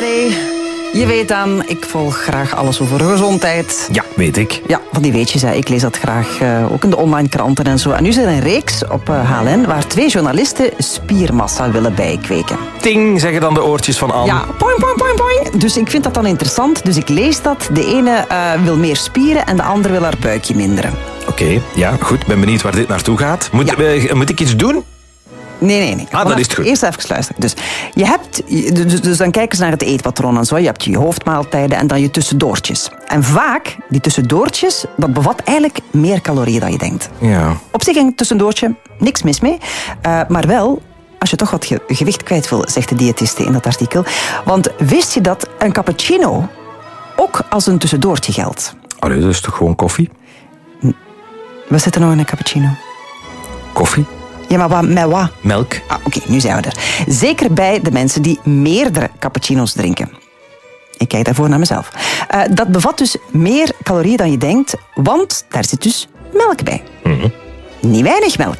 everybody. Je weet dan, ik volg graag alles over gezondheid. Ja, weet ik. Ja, van die weetjes. Ik lees dat graag ook in de online kranten en zo. En nu is er een reeks op HLN waar 2 journalisten spiermassa willen bijkweken. Ting, zeggen dan de oortjes van Anne. Ja, poing, poing, poing, poing. Dus ik vind dat dan interessant. Dus ik lees dat. De ene wil meer spieren en de andere wil haar buikje minderen. Oké, ja, goed. Ben benieuwd waar dit naartoe gaat. Moet ik iets doen? Nee. Dat is het goed. Eerst even luisteren. Dus, je hebt, dus dan kijken ze naar het eetpatroon en zo. Je hebt je hoofdmaaltijden en dan je tussendoortjes. En vaak, die tussendoortjes, dat bevat eigenlijk meer calorieën dan je denkt. Ja. Op zich een tussendoortje, niks mis mee. Maar wel, als je toch wat gewicht kwijt wil, zegt de diëtiste in dat artikel. Want wist je dat een cappuccino ook als een tussendoortje geldt? Allee, dat is toch gewoon koffie? Wat zit er nog in een cappuccino? Koffie? Ja, maar met wat? Melk? Oké, nu zijn we er. Zeker bij de mensen die meerdere cappuccino's drinken. Ik kijk daarvoor naar mezelf. Dat bevat dus meer calorieën dan je denkt, want daar zit dus melk bij. Mm-hmm. Niet weinig melk.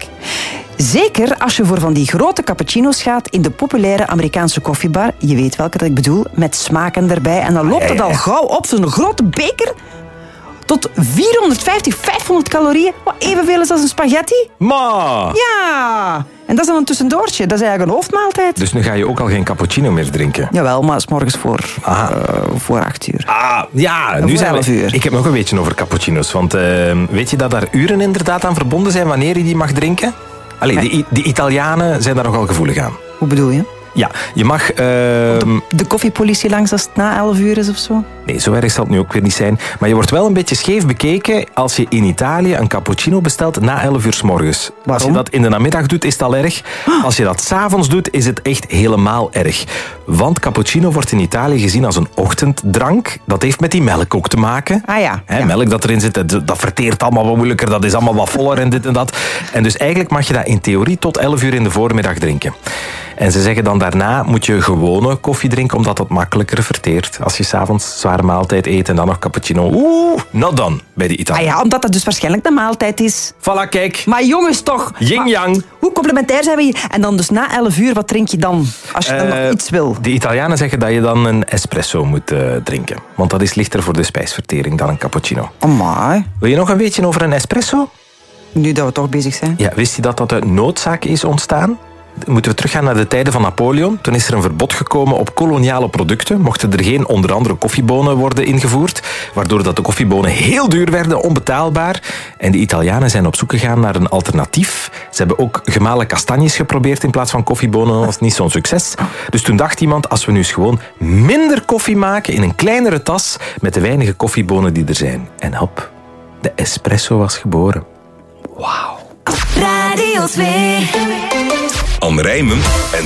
Zeker als je voor van die grote cappuccino's gaat in de populaire Amerikaanse koffiebar. Je weet welke dat ik bedoel, met smaken erbij. En dan loopt het al gauw op, zo'n grote beker. Tot 450, 500 calorieën. Wat evenveel is als een spaghetti. Ma! Ja! En dat is dan een tussendoortje. Dat is eigenlijk een hoofdmaaltijd. Dus nu ga je ook al geen cappuccino meer drinken? Jawel, maar het is morgens voor 8 uur. Ah, ja. Nu zijn 11 uur. Ik heb nog een beetje over cappuccino's. Want weet je dat daar uren inderdaad aan verbonden zijn wanneer je die mag drinken? Allee, de Italianen zijn daar nogal gevoelig aan. Hoe bedoel je? Ja, je mag... De koffiepolitie langs als het na 11 uur is of zo? Nee, zo erg zal het nu ook weer niet zijn. Maar je wordt wel een beetje scheef bekeken als je in Italië een cappuccino bestelt na 11 uur 's morgens. Waarom? Als je dat in de namiddag doet, is het al erg. Als je dat 's avonds doet, is het echt helemaal erg. Want cappuccino wordt in Italië gezien als een ochtenddrank. Dat heeft met die melk ook te maken. Ah ja. Melk dat erin zit, dat verteert allemaal wat moeilijker. Dat is allemaal wat voller en dit en dat. En dus eigenlijk mag je dat in theorie tot 11 uur in de voormiddag drinken. En ze zeggen dan daarna moet je gewone koffie drinken, omdat dat makkelijker verteert. Als je 's avonds zware maaltijd eet en dan nog cappuccino. Not done bij de Italianen. Ah ja, omdat dat dus waarschijnlijk de maaltijd is. Voilà, kijk. Maar jongens toch. Yin-yang. Hoe complementair zijn we hier? En dan dus na 11 uur, wat drink je dan? Als je dan nog iets wil. De Italianen zeggen dat je dan een espresso moet drinken. Want dat is lichter voor de spijsvertering dan een cappuccino. Amai. Wil je nog een beetje over een espresso? Nu dat we toch bezig zijn. Ja, wist je dat dat uit noodzaak is ontstaan? Moeten we teruggaan naar de tijden van Napoleon. Toen is er een verbod gekomen op koloniale producten. Mochten er geen onder andere koffiebonen worden ingevoerd. Waardoor dat de koffiebonen heel duur werden, onbetaalbaar. En de Italianen zijn op zoek gegaan naar een alternatief. Ze hebben ook gemalen kastanjes geprobeerd in plaats van koffiebonen. Dat was niet zo'n succes. Dus toen dacht iemand, als we nu eens gewoon minder koffie maken in een kleinere tas met de weinige koffiebonen die er zijn. En hop, de espresso was geboren. Wauw. Radio 2. Anne Rijmen en